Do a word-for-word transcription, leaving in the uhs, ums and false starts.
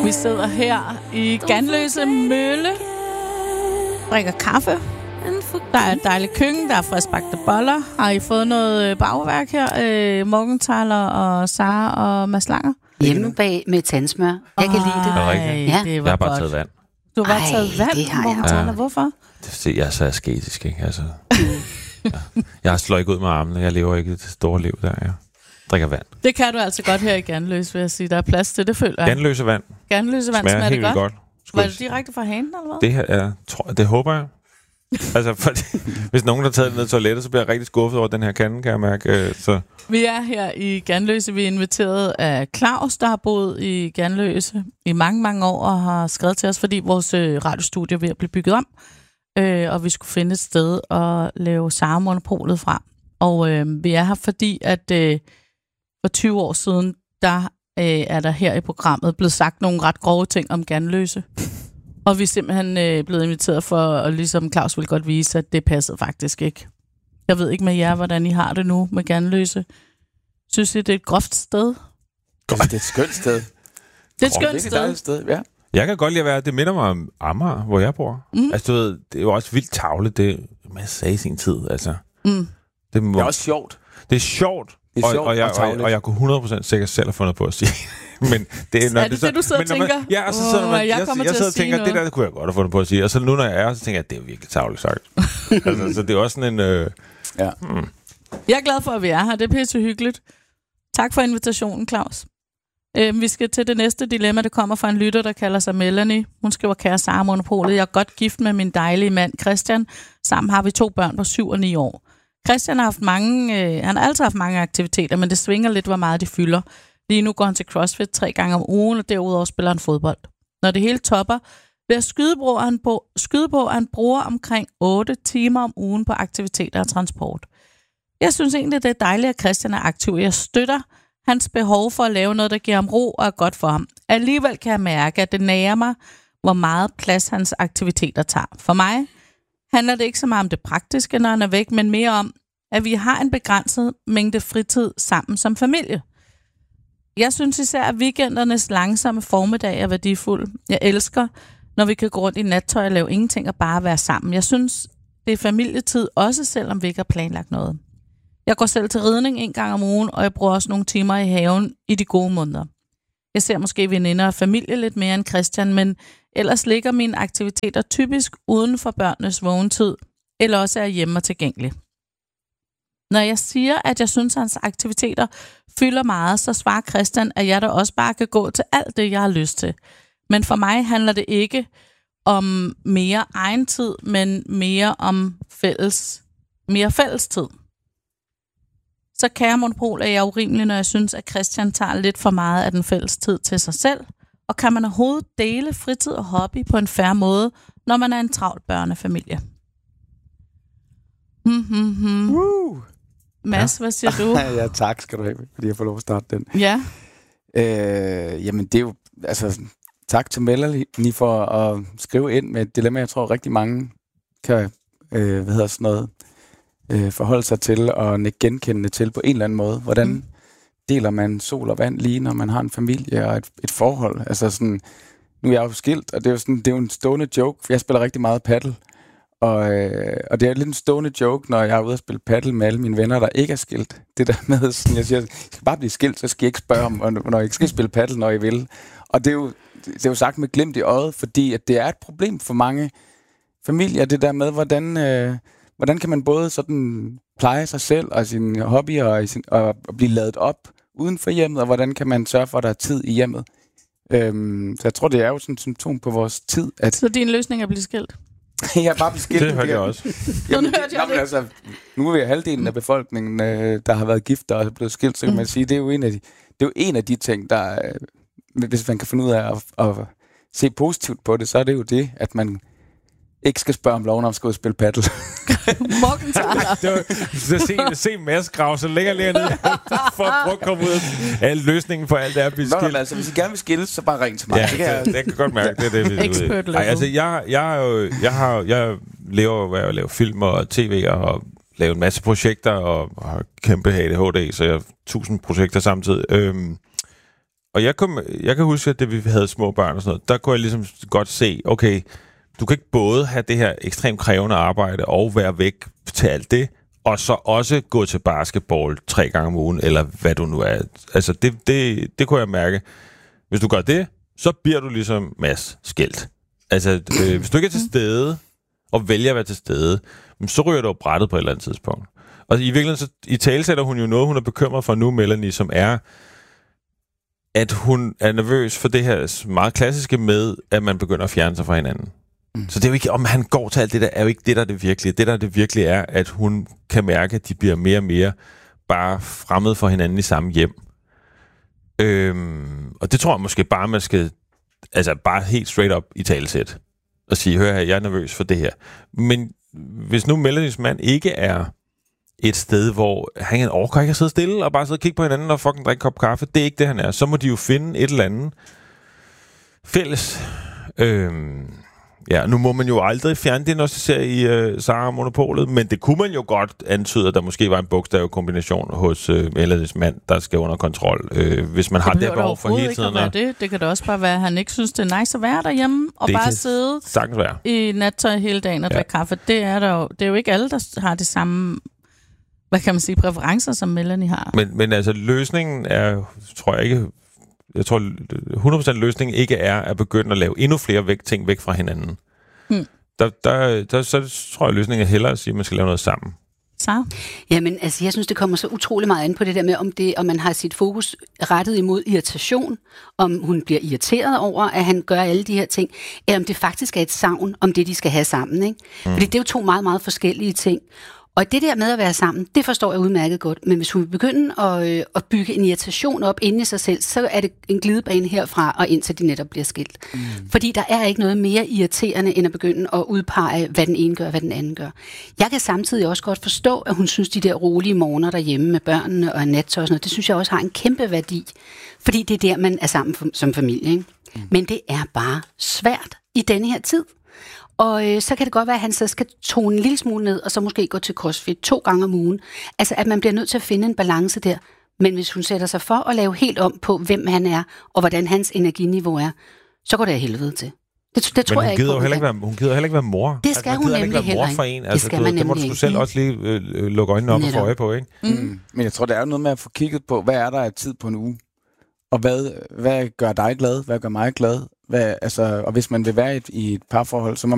Vi sidder her i Ganløse Mølle, drikker kaffe. Der er dejlig køkken, der er friskbagte boller. Har I fået noget bagværk her? Øh, Morgenthaler og Sara og Mads Langer? Hjemme bag med tandsmør. Jeg kan lide det. Ej, Ja. det var Jeg har bare godt. taget vand. Du har bare Ej, taget vand, det har jeg. Morgenthaler. Ja. Hvorfor? Det, jeg er så asketisk, ikke? Altså, ja. Jeg slår ikke ud med armene. Jeg lever ikke det store liv der. Jeg drikker vand. Det kan du altså godt her i Ganløse, vil jeg sige. Der er plads til det, føler jeg. Ganløse vand. Ganløse vand, Smager smager det helt godt? godt. Var det direkte fra hanen, eller hvad? Det her er, tror, det håber jeg. Altså, fordi, hvis nogen har taget det ned i toilettet, så bliver jeg rigtig skuffet over den her kande, kan jeg mærke. Så. Vi er her i Ganløse. Vi er inviteret af Claus, der har boet i Ganløse i mange, mange år og har skrevet til os, fordi vores øh, radiostudie er ved at blive bygget om, øh, og vi skulle finde et sted at lave Sara Monopolet fra. Og øh, vi er her, fordi at øh, for tyve år siden, der øh, er der her i programmet blevet sagt nogle ret grove ting om Ganløse. Og vi er simpelthen øh, blevet inviteret for, og ligesom Claus vil godt vise, at det passede faktisk ikke. Jeg ved ikke med jer, hvordan I har det nu med Ganløse. Synes I, det er et groft sted? Altså, det er et skønt sted. Det er et skønt Det er et sted. dejligt sted, ja. Jeg kan godt lide at være, det minder mig om Amager, hvor jeg bor. Mm. Altså, du ved, det er jo også vildt tavlet, det man sagde i sin tid, altså. Mm. Det, må, Det er også sjovt. det er sjovt, Det er og, sjovt og, jeg, og og, tarveligt. og jeg kunne hundrede procent sikkert selv have fundet på at sige. Men det er, når Er det det, du sidder men når og man- tænker? Ja, og så sidder Åh, man, jeg jeg, jeg, kommer jeg til sidder at og sige tænker, det noget. der det kunne jeg godt have fundet på at sige. Og så nu når jeg er, så tænker jeg, det er virkelig tarveligt sagt. altså, så det er også sådan en... Øh, Ja. hmm. Jeg er glad for, at vi er her. Det er pisse hyggeligt. Tak for invitationen, Claus. Øhm, vi skal til det næste dilemma. Det kommer fra en lytter, der kalder sig Melanie. Hun skriver, kære Sara Monopolet, jeg er godt gift med min dejlige mand Christian. Sammen har vi to børn på syv og ni år. Christian har haft mange, øh, han har altid haft mange aktiviteter, men det svinger lidt, hvor meget de fylder. Lige nu går han til CrossFit tre gange om ugen, og derudover spiller han fodbold. Når det hele topper, ved at skyde på, han på, skyde på, at han bruger omkring otte timer om ugen på aktiviteter og transport. Jeg synes egentlig, det er dejligt, at Christian er aktiv. Jeg støtter hans behov for at lave noget, der giver ham ro og er godt for ham. Alligevel kan jeg mærke, at det nærer mig, hvor meget plads hans aktiviteter tager. For mig handler det ikke så meget om det praktiske, når han er væk, men mere om, at vi har en begrænset mængde fritid sammen som familie. Jeg synes især, at weekendernes langsomme formiddag er værdifuld. Jeg elsker, når vi kan gå rundt i nattøj og lave ingenting og bare være sammen. Jeg synes, det er familietid, også selvom vi ikke har planlagt noget. Jeg går selv til ridning en gang om ugen, og jeg bruger også nogle timer i haven i de gode måneder. Jeg ser måske veninder og familie lidt mere end Christian, men ellers ligger mine aktiviteter typisk uden for børnenes vågentid, eller også er hjemme og tilgængelig. Når jeg siger, at jeg synes, at hans aktiviteter fylder meget, så svarer Christian, at jeg da også bare kan gå til alt det, jeg har lyst til. Men for mig handler det ikke om mere egen tid, men mere om fælles, mere fælles tid. Så kære Monopol, er jeg urimelig, når jeg synes, at Christian tager lidt for meget af den fælles tid til sig selv. Og kan man overhovedet dele fritid og hobby på en fair måde, når man er en travl børnefamilie? Hmm, hmm, hmm. Woo! Mads, hvad siger du? Ja, tak skal du have, fordi jeg får lov at starte den. Ja. Øh, jamen, det er jo... Altså, tak til Melanie for at skrive ind med et dilemma, jeg tror rigtig mange kan øh, hvad hedder sådan noget, øh, forholde sig til og nikke genkendende til på en eller anden måde. Hvordan mm. deler man sol og vand lige, når man har en familie og et, et forhold? Altså sådan, nu er jeg jo skilt, og det er jo, sådan, det er jo en stående joke, for jeg spiller rigtig meget paddle. Og, øh, og det er lidt en stående joke, når jeg er ude og spille paddle med alle mine venner, der ikke er skilt. Det der med, sådan, jeg siger, jeg skal bare blive skilt, så skal jeg ikke spørge om, når jeg skal spille paddle, når jeg vil. Og det er jo, det er jo sagt med glimt i øjet, fordi at det er et problem for mange familier, det der med, hvordan, øh, hvordan kan man både sådan pleje sig selv og sine hobbyer og, sin, og, og blive ladet op uden for hjemmet, og hvordan kan man sørge for, at der er tid i hjemmet. Øhm, så jeg tror, det er jo sådan et symptom på vores tid, at Så din løsning er at blive skilt? jeg er bare blevet skilt. Det hørte jeg også. Jamen, hørte jeg jamen, det. altså, nu er vi halvdelen af befolkningen, øh, der har været gift og er blevet skilt, så kan Mm. man sige, det er jo en af de, det er jo en af de ting, der, øh, hvis man kan finde ud af at, at se positivt på det, så er det jo det, at man ikke skal spørge om lov, når man skal ud og spille paddle. Morgenthaler. Det var, så se, se Mads grave så længere længere ned, for at prøve at komme ud af alle løsningen for alt det er at blive Nå, skilt. men altså, hvis I gerne vil skilles, så bare ring til mig. Ja, Det kan jeg, det, det kan jeg godt mærke. Det er det, vi Expert ved. level. Ej, altså, jeg, jeg, er jo, jeg, har, jeg lever ved at lave film og tv og lave en masse projekter og har kæmpe A D H D, så jeg har tusind projekter samtidig. Øhm, Og jeg, kom, jeg kan huske, at det vi havde små børn og sådan noget, der kunne jeg ligesom godt se, okay, du kan ikke både have det her ekstremt krævende arbejde og være væk til alt det, og så også gå til basketball tre gange om ugen, eller hvad du nu er. Altså, det, det, det kunne jeg mærke. Hvis du gør det, så bliver du ligesom Mads skilt. Altså, øh, hvis du ikke er til stede, og vælger at være til stede, så ryger du brættet på et eller andet tidspunkt. Og i virkeligheden, så i tale sætter hun jo noget, hun er bekymret for nu, Melanie, som er, at hun er nervøs for det her meget klassiske med, at man begynder at fjerne sig fra hinanden. Mm. Så det er jo ikke, om han går til alt det der, er jo ikke det, der er det virkelige. Det, der er det virkelige, er, at hun kan mærke, at de bliver mere og mere bare fremmede for hinanden i samme hjem. Øhm, og det tror jeg måske bare, man skal altså bare helt straight up i talesæt og sige, hør her, jeg er nervøs for det her. Men hvis nu Melanies mand ikke er et sted, hvor han orker ikke at sidde stille og bare sidde og kigge på hinanden og fucking drikke en kop kaffe, det er ikke det, han er. Så må de jo finde et eller andet fælles. Øhm, ja, nu må man jo aldrig fjerne det, når det ser i øh, Sara og Monopolet, men det kunne man jo godt antyde, at der måske var en bogstavkombination hos øh, Melanies mand, der skal under kontrol, øh, hvis man det har det behov for hele tiden. Det. det. det kan da også bare være, at han ikke synes, det er nice at være derhjemme og det bare sidde være. i nattøj hele dagen og ja. drikke kaffe. Det er, der jo, det er jo ikke alle, der har det samme, hvad kan man sige, præferencer, som Melanie har. Men, men altså, løsningen er, tror jeg ikke, jeg tror hundrede procent løsningen ikke er at begynde at lave endnu flere væk, ting væk fra hinanden. Hmm. Der, der, der, så tror jeg, løsningen er hellere at sige, at man skal lave noget sammen. Så? Jamen, altså, jeg synes, det kommer så utrolig meget an på det der med, om, det, om man har sit fokus rettet imod irritation, om hun bliver irriteret over, at han gør alle de her ting, eller om det faktisk er et savn om det, de skal have sammen. Ikke? Hmm. Fordi det er jo to meget, meget forskellige ting. Og det der med at være sammen, det forstår jeg udmærket godt. Men hvis hun vil begynde at, øh, at bygge en irritation op inde i sig selv, så er det en glidebane herfra og indtil de netop bliver skilt. Mm. Fordi der er ikke noget mere irriterende, end at begynde at udpege, hvad den ene gør, hvad den anden gør. Jeg kan samtidig også godt forstå, at hun synes, de der rolige morgener derhjemme med børnene og nattøj og sådan noget, det synes jeg også har en kæmpe værdi. Fordi det er der, man er sammen som familie. Ikke? Mm. Men det er bare svært i denne her tid. Og øh, så kan det godt være, at han så skal tone en lille smule ned, og så måske gå til CrossFit to gange om ugen. Altså, at man bliver nødt til at finde en balance der. Men hvis hun sætter sig for at lave helt om på, hvem han er, og hvordan hans energiniveau er, så går det af helvede til. Det, det tror hun jeg ikke på. Heller ikke være, hun gider heller ikke være mor. Det skal altså, hun nemlig ikke heller ikke. For en. Altså, det skal du, man det må nemlig du selv ikke. også lige øh, lukke øjnene op Netop. og få øje på, ikke? Mm. Mm. Men jeg tror, det er jo noget med at få kigget på, hvad er der af tid på en uge? Og hvad, hvad gør dig glad? Hvad gør mig glad? Hvad, altså, og hvis man vil være i et, i et parforhold, så må